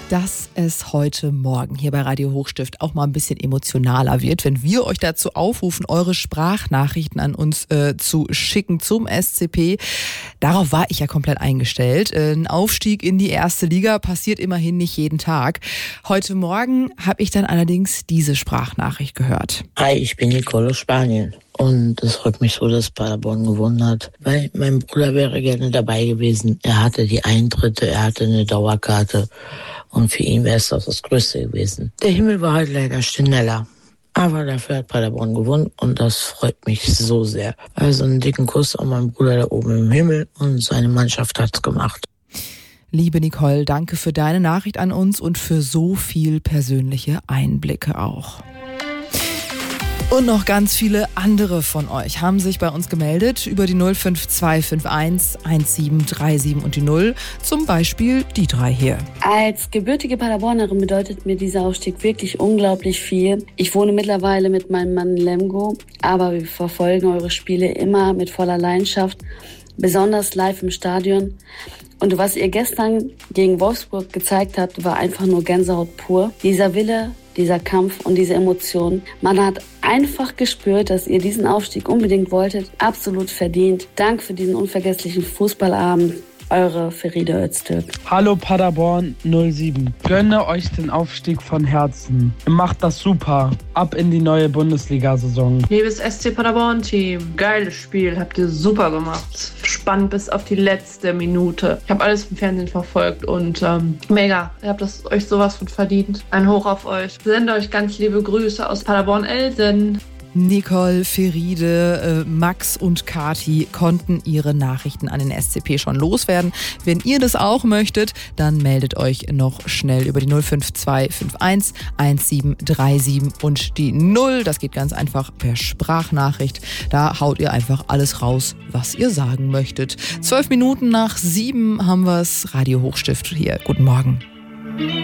dass es heute Morgen hier bei Radio Hochstift auch mal ein bisschen emotionaler wird, wenn wir euch dazu aufrufen, eure Sprachnachrichten an uns zu schicken zum SCP. Darauf war ich ja komplett eingestellt. Ein Aufstieg in die erste Liga passiert immerhin nicht jeden Tag. Heute Morgen habe ich dann allerdings diese Sprachnachricht gehört. Hi, ich bin Nicole aus Spanien. Und es freut mich so, dass Paderborn gewonnen hat, weil mein Bruder wäre gerne dabei gewesen. Er hatte die Eintritte, er hatte eine Dauerkarte und für ihn wäre es doch das Größte gewesen. Der Himmel war halt leider schneller, aber dafür hat Paderborn gewonnen und das freut mich so sehr. Also einen dicken Kuss an meinen Bruder da oben im Himmel und seine Mannschaft hat's gemacht. Liebe Nicole, danke für deine Nachricht an uns und für so viel persönliche Einblicke auch. Und noch ganz viele andere von euch haben sich bei uns gemeldet über die 05251 1737 und die 0, zum Beispiel die 3 hier. Als gebürtige Paderbornerin bedeutet mir dieser Aufstieg wirklich unglaublich viel. Ich wohne mittlerweile mit meinem Mann Lemgo, aber wir verfolgen eure Spiele immer mit voller Leidenschaft, besonders live im Stadion. Und was ihr gestern gegen Wolfsburg gezeigt habt, war einfach nur Gänsehaut pur. Dieser Wille, dieser Kampf und diese Emotionen. Man hat einfach gespürt, dass ihr diesen Aufstieg unbedingt wolltet. Absolut verdient. Dank für diesen unvergesslichen Fußballabend. Eure Feride Öztürk. Hallo Paderborn 07. Gönne euch den Aufstieg von Herzen. Ihr macht das super. Ab in die neue Bundesliga-Saison. Liebes SC Paderborn-Team, geiles Spiel, habt ihr super gemacht. Spannend bis auf die letzte Minute. Ich habe alles im Fernsehen verfolgt und mega. Ihr habt das euch sowas von verdient. Ein Hoch auf euch. Ich sende euch ganz liebe Grüße aus Paderborn-Elsen. Nicole, Feride, Max und Kati konnten ihre Nachrichten an den SCP schon loswerden. Wenn ihr das auch möchtet, dann meldet euch noch schnell über die 05251 1737 und die 0. Das geht ganz einfach per Sprachnachricht. Da haut ihr einfach alles raus, was ihr sagen möchtet. 12 Minuten nach 7 haben wir es. Radio Hochstift hier. Guten Morgen.